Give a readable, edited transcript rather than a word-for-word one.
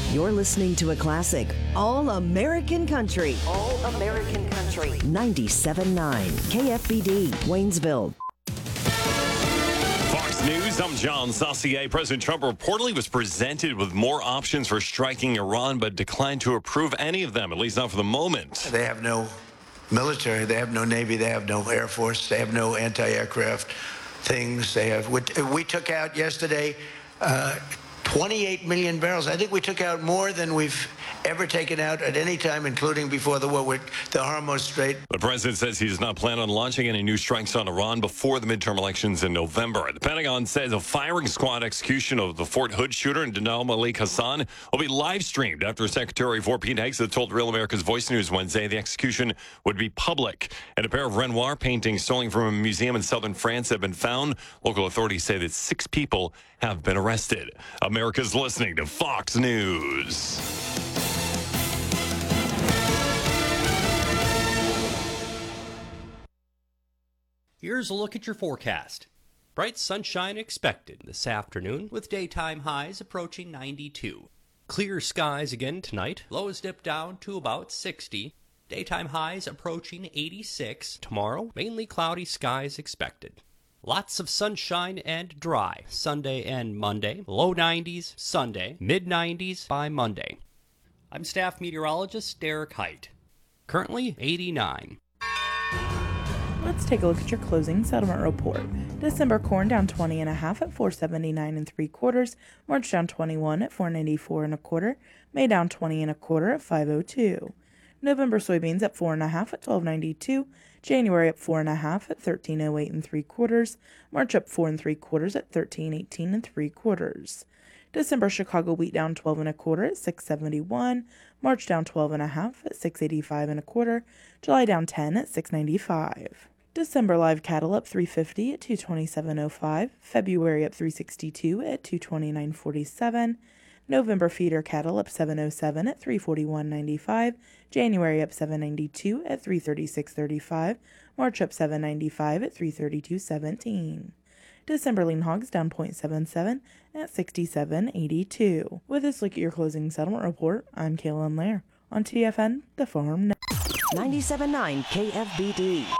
You're listening to a classic, All American Country. All American Country. 97.9 KFBD, Waynesville. Fox News, I'm John Saucier. President Trump reportedly was presented with more options for striking Iran, but declined to approve any of them, at least not for the moment. They have no military, they have no Navy, they have no Air Force, they have no anti-aircraft things. We took out yesterday 28 million barrels. I think we took out more than we've ever taken out at any time, including before the war with the Hormuz Strait. The president says he does not plan on launching any new strikes on Iran before the midterm elections in November. The Pentagon says a firing squad execution of the Fort Hood shooter and Danal Malik Hassan will be live streamed after Secretary of War Pete Hegseth told Real America's Voice News Wednesday the execution would be public. And a pair of Renoir paintings stolen from a museum in southern France have been found. Local authorities say that 6 people have been arrested. America's listening to Fox News. Here's a look at your forecast. Bright sunshine expected this afternoon with daytime highs approaching 92. Clear skies again tonight. Lows dip down to about 60. Daytime highs approaching 86. Tomorrow, mainly cloudy skies expected. Lots of sunshine and dry Sunday and Monday. Low 90s Sunday, mid 90s by Monday. I'm staff meteorologist Derek Height. Currently 89. Let's take a look at your closing settlement report. December corn down 20 and a half at 479 and 3/4. March down 21 at 494 and a quarter. May down 20 and a quarter at 502. November soybeans at 4 and a half at 1292. January up 4 and a half at 1308 and 3/4. March up 4 3/4 at 1318 and 3/4. December Chicago wheat down 12 and a quarter at 671. March down 12 and a half at 685 and a quarter. July down 10 at 695. December live cattle up 350 at 227.05. February up 362 at 229.47. November feeder cattle up 707 at 341.95. January up 792 at 336.35. March up 795 at 332.17. December lean hogs down 0.77 at 67.82. With this look at your closing settlement report, I'm Kaylin Lair on TFN, the Farm Network. 97.9 KFBD.